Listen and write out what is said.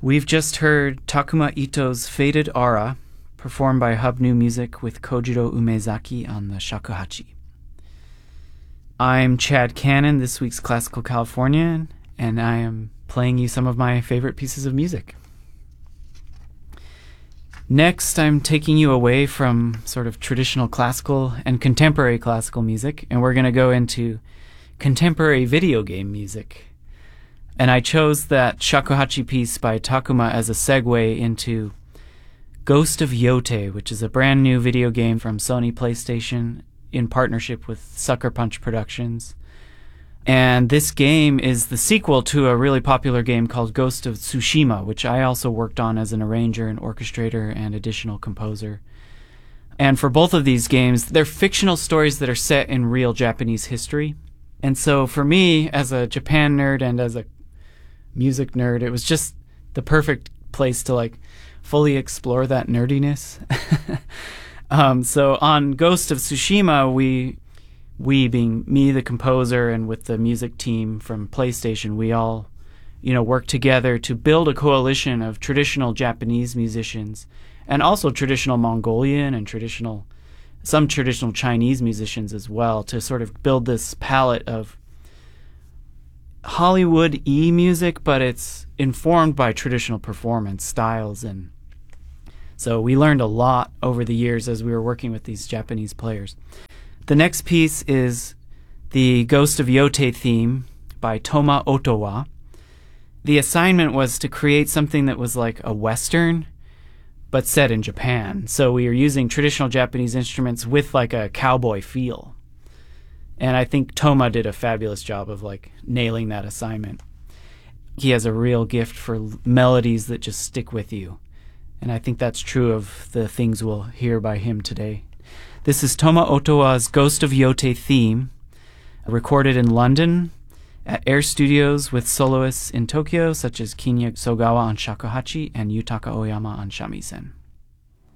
We've just heard Takuma Ito's Faded Aura, performed by Hub New Music with Kojiro Umezaki on the shakuhachi. I'm Chad Cannon, this week's Classical Californian, and I am playing you some of my favorite pieces of music. Next, I'm taking you away from sort of traditional classical and contemporary classical music, and we're going to go into contemporary video game music. And I chose that shakuhachi piece by Takuma as a segue into Ghost of Yotei, which is a brand new video game from Sony PlayStation in partnership with Sucker Punch Productions. And this game is the sequel to a really popular game called Ghost of Tsushima, which I also worked on as an arranger and orchestrator and additional composer. And for both of these games, they're fictional stories that are set in real Japanese history. And so for me, as a Japan nerd and as a music nerd, it was just the perfect place to fully explore that nerdiness. So on Ghost of Tsushima, we being me, the composer, and with the music team from PlayStation, we all, worked together to build a coalition of traditional Japanese musicians and also traditional Mongolian and some traditional Chinese musicians as well, to sort of build this palette of Hollywood music, but it's informed by traditional performance styles. And so we learned a lot over the years as we were working with these Japanese players. The next piece is the Ghost of Yotei theme by Toma Otowa. The assignment was to create something that was like a Western, but set in Japan. So we were using traditional Japanese instruments with a cowboy feel. And I think Toma did a fabulous job of nailing that assignment. He has a real gift for melodies that just stick with you. And I think that's true of the things we'll hear by him today. This is Toma Otowa's Ghost of Yotei theme, recorded in London at Air Studios with soloists in Tokyo such as Kinya Sogawa on shakuhachi and Yutaka Oyama on shamisen.